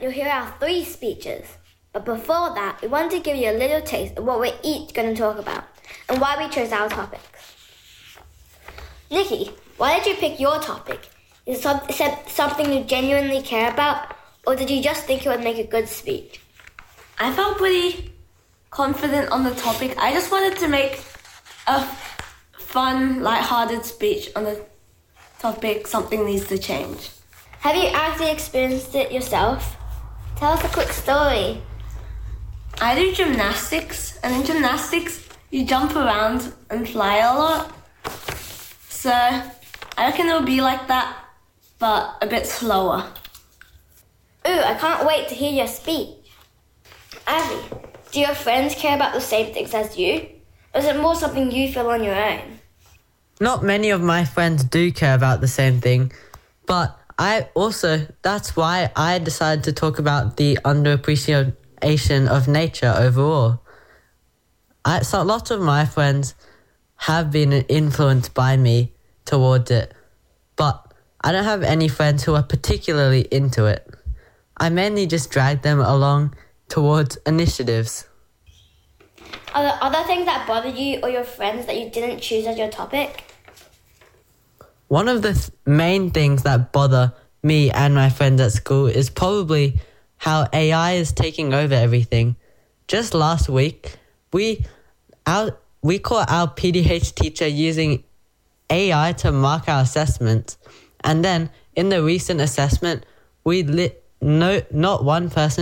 you'll hear our 3 speeches. But before that, we wanted to give you a little taste of what we're each going to talk about and why we chose our topics. Nikki, why did you pick your topic? Is it something you genuinely care about, or did you just think it would make a good speech? I felt pretty confident on the topic. I just wanted to make a fun, light-hearted speech on the topic, something needs to change. Have you actually experienced it yourself? Tell us a quick story. I do gymnastics, and in gymnastics, you jump around and fly a lot. So I reckon it'll be like that, but a bit slower. Ooh, I can't wait to hear your speech. Abby, do your friends care about the same things as you? Or is it more something you feel on your own? Not many of my friends do care about the same thing, but that's why I decided to talk about the underappreciation of nature overall. So lots of my friends have been influenced by me towards it, but I don't have any friends who are particularly into it. I mainly just drag them along towards initiatives. Are there other things that bother you or your friends that you didn't choose as your topic? One of the main things that bother me and my friends at school is probably how AI is taking over everything. Just last week, we caught our PDH teacher using AI to mark our assessments, and then in the recent assessment, not one person